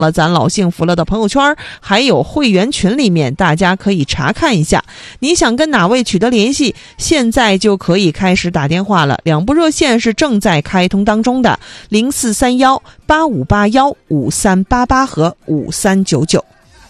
了咱老幸福了的朋友圈，还有会员群里面，大家可以查看一下。你想跟哪位取得联系，现在就可以开始打电话了。两部热线是正在开通当中的，043185815388和5399。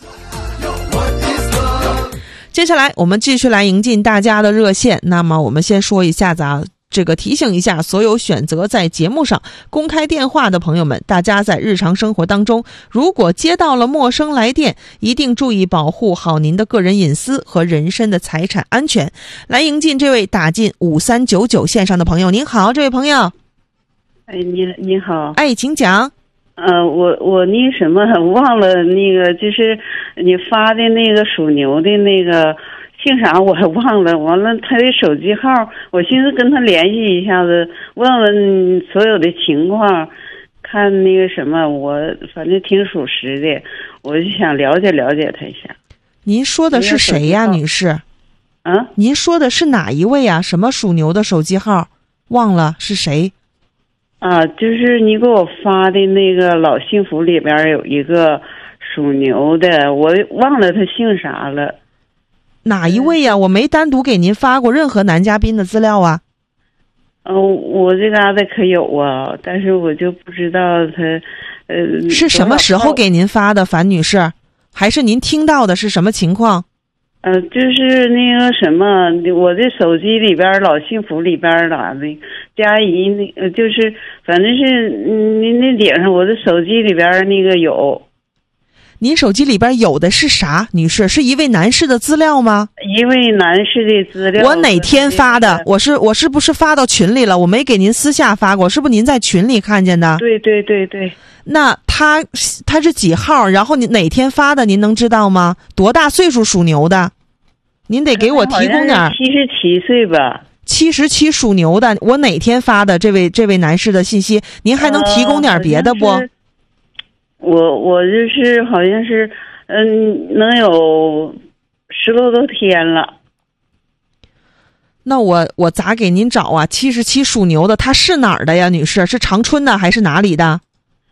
接下来我们继续来迎进大家的热线。那么我们先说一下提醒一下所有选择在节目上公开电话的朋友们，大家在日常生活当中，如果接到了陌生来电，一定注意保护好您的个人隐私和人身的财产安全。来迎进这位打进5399线上的朋友。您好，这位朋友。 你好。 请讲。 我那什么忘了那个，就是你发的那个属牛的那个姓啥我还忘了，完了他的手机号，我寻思跟他联系一下子，问问所有的情况，看那个什么，我反正挺属实的，我就想了解了解他一下。 您说的是谁呀，女士？您说的是哪一位呀？什么属牛的手机号？忘了是谁？ 就是你给我发的那个老幸福里边有一个属牛的，我忘了他姓啥了。 哪一位呀？我没单独给您发过任何男嘉宾的资料啊。 我这嘎达可有啊，但是我就不知道他是什么时候给您发的，樊女士？还是您听到的是什么情况？ 就是那个什么，我这手机里边老幸福里边的佳怡就是反正是那顶上我的手机里边那个有。 您手机里边有的是啥，女士？是一位男士的资料吗？ 一位男士的资料。 我哪天发的？我是不是发到群里了？我没给您私下发过，是不是您在群里看见的？ 对对对对。 那他是几号？然后你哪天发的？您能知道吗？多大岁数属牛的？您得给我提供点。 77岁吧。 77属牛的，我哪天发的这位男士的信息？您还能提供点别的不？ 我就是好像是能有10多天了。 那我咋给您找啊？77属牛的，他是哪儿的呀，女士？是长春的还是哪里的？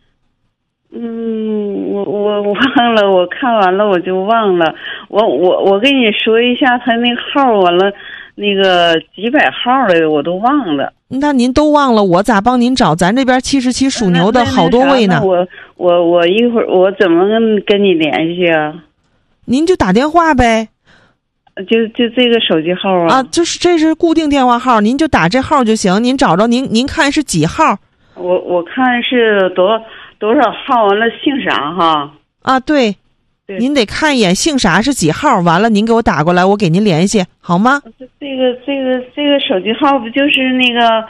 我忘了，我看完了我就忘了。我跟你说一下他那个号，完了那个几百号的我都忘了。 那您都忘了，我咋帮您找？咱这边77属牛的好多位呢。 我一会儿我怎么跟你联系啊？ 您就打电话呗。 就这个手机号啊？ 就是这是固定电话号，您就打这号就行。您找着您看是几号？ 我看是多少号，完了姓啥哈？ 对，您得看一眼姓啥是几号，完了您给我打过来，我给您联系，好吗？ 这个手机号不就是那个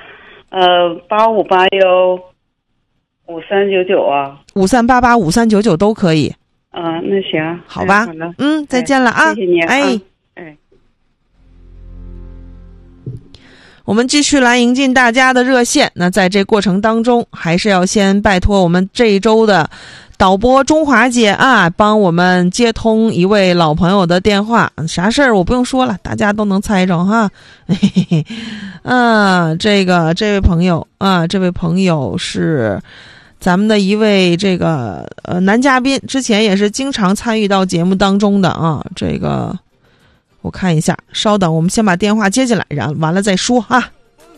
85815399啊 ？53885399都可以。 那行， 好吧。 好了， 再见了啊！ 谢谢您。 我们继续来迎进大家的热线。那在这过程当中，还是要先拜托我们这一周的导播中华姐帮我们接通一位老朋友的电话。啥事儿我不用说了，大家都能猜着哈。这位朋友是咱们的一位男嘉宾，之前也是经常参与到节目当中的我看一下，稍等，我们先把电话接进来，然后完了再说啊。